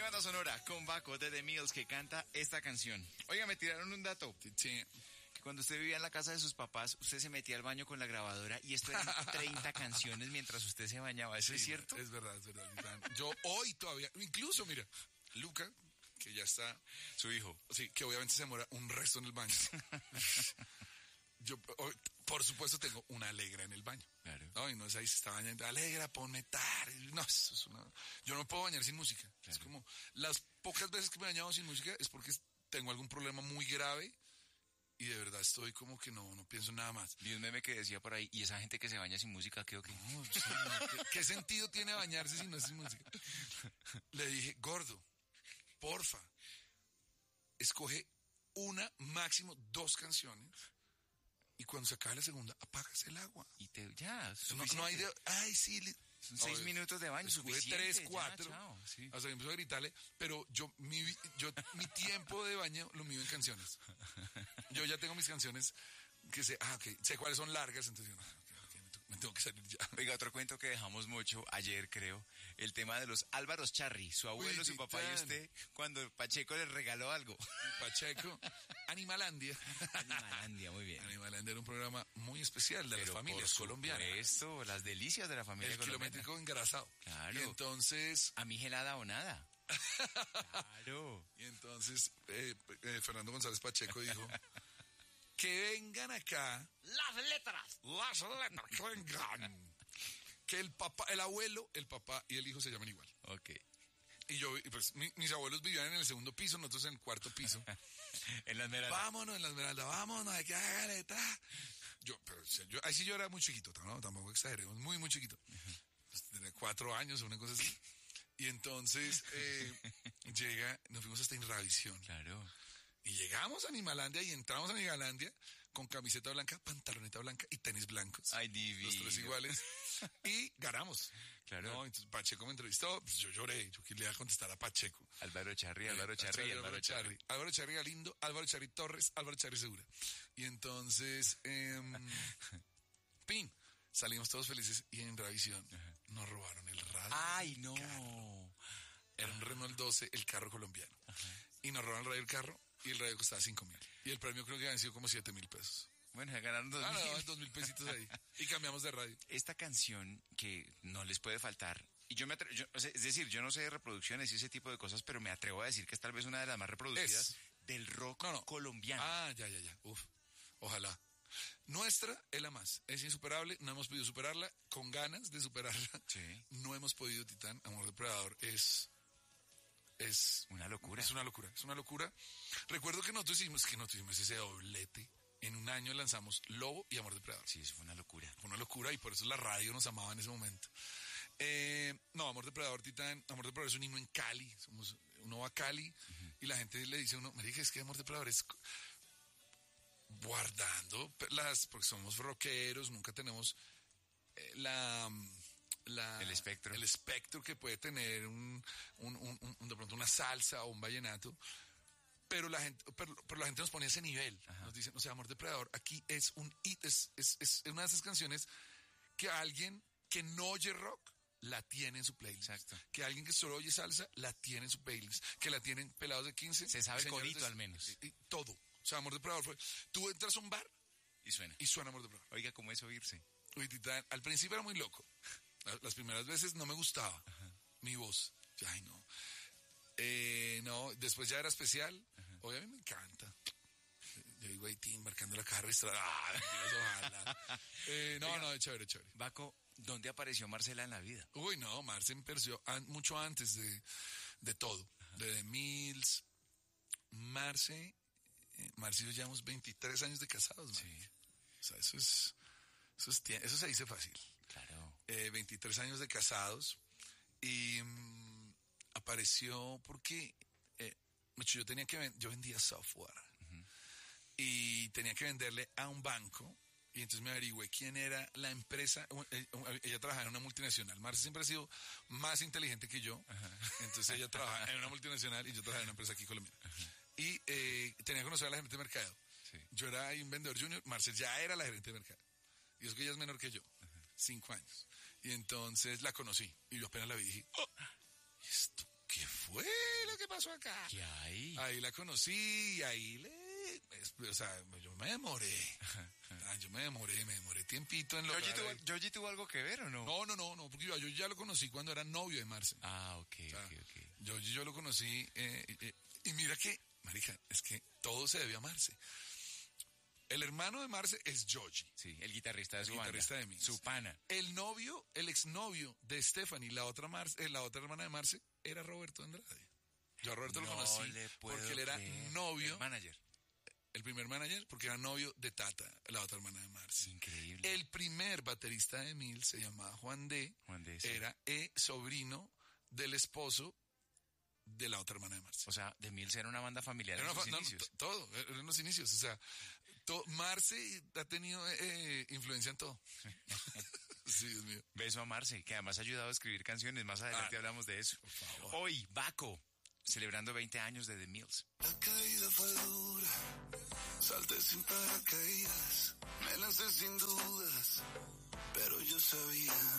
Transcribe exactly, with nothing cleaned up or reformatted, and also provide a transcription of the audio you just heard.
Banda Sonora con Baco de The Mills, que canta esta canción. Oiga, me tiraron un dato. Sí, sí. Que cuando usted vivía en la casa de sus papás, usted se metía al baño con la grabadora y esto eran treinta canciones mientras usted se bañaba. ¿Eso Sí, es cierto? Es verdad, es verdad. Yo hoy todavía, incluso, mira, Luca, que ya está, Su hijo. sí, que obviamente se demora un resto en el baño. Yo, hoy, por supuesto, tengo una Alegra en el baño. Claro. No, y no es ahí, se está bañando. Alegra, ponme tar. No, eso es una... Yo no me puedo bañar sin música. Claro. Es como, las pocas veces que me he bañado sin música es porque tengo algún problema muy grave y de verdad estoy como que no, no pienso en nada más. Vi un meme que decía por ahí, ¿y esa gente que se baña sin música qué o qué? No, sí, no, ¿qué, ¿Qué sentido tiene bañarse si no es sin música? Le dije, gordo, porfa, escoge una, máximo dos canciones. Y cuando se acabe la segunda, apagas el agua. Y te, ya, No, no hay de... Ay, sí. Le, Son seis no, minutos de baño, escoge suficiente. tres, Ya, cuatro. chao, sí. O sea, empezó a gritarle, pero yo mi, yo, mi tiempo de baño lo mido en canciones. Yo ya tengo mis canciones que sé, ah, ok, sé cuáles son largas, entonces yo, no, okay, okay, me, tengo, me tengo que salir ya. Oiga, otro cuento que dejamos mucho ayer, creo, el tema de los Álvaros Charri, su abuelo, Uy, su papá y titán. usted, cuando Pacheco les regaló algo. Pacheco, Animalandia. Animalandia, muy bien. Animalandia era un programa muy especial de Pero las familias por colombianas. Esto, las delicias de la familia El colombiana. kilométrico engrasado. Claro. Y entonces... A mí gelada o nada. Claro. Y entonces eh, eh, Fernando González Pacheco dijo... Que vengan acá. Las letras. Las letras, que vengan. Que el papá, el abuelo, el papá y el hijo se llaman igual. Ok. Y yo, pues, mi, mis abuelos vivían en el segundo piso, nosotros en el cuarto piso. En la Esmeralda. Vámonos en la Esmeralda, vámonos, hay que hacer letra. Yo, pero yo, ahí sí yo era muy chiquito, ¿no? Tampoco exageremos, muy, muy chiquito. Pues, tenía cuatro años o una cosa así. Y entonces eh, llega, nos fuimos hasta Inravisión. Claro. Y llegamos a Animalandia y entramos a Animalandia con camiseta blanca, pantaloneta blanca y tenis blancos. Ay, divino. Los tres iguales. Y ganamos. Claro. No, entonces Pacheco me entrevistó, pues yo lloré, yo quería contestar a Pacheco. Álvaro Charri, Álvaro Charri, Álvaro Charri. Álvaro Charri Galindo, Álvaro Charri Torres, Álvaro Charri Segura. Y entonces, eh, pin, salimos todos felices y en Ravisión nos robaron el radio. Ay, no. Carro. Era un Renault doce, el carro colombiano. Ajá. Y nos robaron el radio del carro. Y el radio costaba cinco mil. Y el premio creo que habían sido como siete mil pesos. Bueno, ya ganaron dos ah, mil. no, dos mil pesitos ahí. Y cambiamos de radio. Esta canción que no les puede faltar, y yo me atrevo, yo, es decir, yo no sé de reproducciones y ese tipo de cosas, pero me atrevo a decir que es tal vez una de las más reproducidas es. del rock no, no. colombiano. Ah, ya, ya, ya. Uf, ojalá. Nuestra es la más, es insuperable, no hemos podido superarla, con ganas de superarla. Sí. No hemos podido, Titán, Amor Depredador es... Es una locura. Es una locura, es una locura. Recuerdo que nosotros hicimos, que nosotros hicimos ese doblete. En un año lanzamos Lobo y Amor Depredador. Sí, eso fue una locura. Fue una locura y por eso la radio nos amaba en ese momento. Eh, no, Amor Depredador, Titán, Amor Depredador es un himno en Cali. Somos, uno va a Cali uh-huh. y la gente le dice a uno, me dije, es que Amor Depredador es guardando las, porque somos rockeros, nunca tenemos eh, la... La, el espectro el espectro que puede tener un, un, un, un de pronto una salsa o un vallenato, pero la gente pero, pero la gente nos pone a ese nivel. Ajá. Nos dicen, o sea, Amor Depredador aquí es un hit, es, es, es una de esas canciones que alguien que no oye rock la tiene en su playlist. Exacto. Que alguien que solo oye salsa la tiene en su playlist, que la tienen pelados de quince. Se sabe el corito de, al menos. Y, y todo. O sea, Amor Depredador fue, tú entras a un bar y suena. Y suena Amor Depredador. Oiga, ¿cómo es oírse? Uy, Titán, al principio era muy loco. Las primeras veces no me gustaba Ajá. mi voz. Ay, no. Eh, no, después ya era especial. Ajá. Hoy a mí me encanta. Yo digo ahí, Tim, marcando la caja registrada. Ah, eh, no, Oiga, no, chévere, chévere. Baco, ¿dónde apareció Marcela en la vida? Uy, no, Marce me apareció an, mucho antes de, de todo. Ajá. De The Mills. Marce, eh, Marce y yo llevamos veintitrés años de casados, sí. O sea, eso es, eso es, eso se dice fácil. Claro. Eh, veintitrés años de casados y mmm, apareció porque eh, yo tenía que yo vendía software uh-huh. y tenía que venderle a un banco y entonces me averigüé quién era la empresa. Ella trabajaba en una multinacional. Marcia siempre ha sido más inteligente que yo, uh-huh. entonces ella trabajaba en una multinacional y yo trabajaba en una empresa aquí colombiana uh-huh. y eh, tenía que conocer a la gerente de mercado. Sí. Yo era un vendedor junior, Marcia ya era la gerente de mercado y es que ella es menor que yo. Uh-huh. Cinco años. Y entonces la conocí. Y yo apenas la vi y dije, oh, ¿esto qué fue? pasó acá? ¿Qué hay? Ahí la conocí y ahí le... O sea, yo me demoré. Ah, yo me demoré, me demoré tiempito en lograr... ¿Yoyi tuvo, ¿Yoyi tuvo algo que ver o no? No, no, no, no, porque yo, yo ya lo conocí cuando era novio de Marce. Ah, ok, O sea, ok, ok. Yo, yo lo conocí eh, eh, y mira que, marica, es que todo se debe a Marce. El hermano de Marce es Yoyi. Sí, el guitarrista de El su guitarrista banda. de Mills. Su pana. El novio, el exnovio de Stephanie, la otra Marce, eh, la otra hermana de Marce, era Roberto Andrade. Yo a Roberto No lo conocí le puedo porque él era creer. novio, El manager. el primer manager, porque era novio de Tata, la otra hermana de Marce. Increíble. El primer baterista de Mills se llamaba Juan D. Juan D, sí. Era eh, sobrino del esposo de la otra hermana de Marce. O sea, The Mills era una banda familiar Era en una sus fa- no, inicios. to- todo, eran los inicios. O sea, to- Marce ha tenido eh, influencia en todo. Sí, Dios mío. Beso a Marce, que además ha ayudado a escribir canciones. Más adelante Ah, hablamos de eso. por favor. Hoy, Baco, celebrando veinte años de The Mills. La caída fue dura, salté sin paracaídas, me lancé sin dudas, pero yo sabía